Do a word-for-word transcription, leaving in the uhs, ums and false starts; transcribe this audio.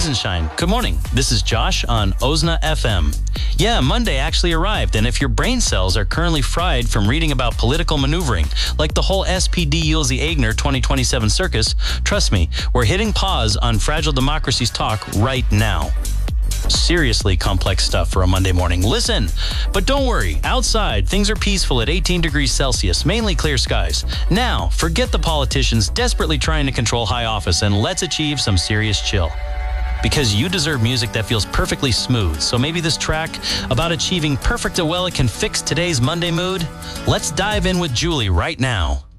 Rise and shine. Good morning. This is Josh on Ozna F M. Yeah, Monday actually arrived, and if your brain cells are currently fried from reading about political maneuvering, like the whole S P D Yulzi Aigner twenty twenty-seven circus, trust me, we're hitting pause on Fragile Democracy's talk right now. Seriously complex stuff for a Monday morning. Listen, but don't worry. Outside, things are peaceful at eighteen degrees Celsius, mainly clear skies. Now, forget the politicians desperately trying to control high office and let's achieve some serious chill. Because you deserve music that feels perfectly smooth. So maybe this track about achieving perfect Awella can fix today's Monday mood? Let's dive in with Julie right now.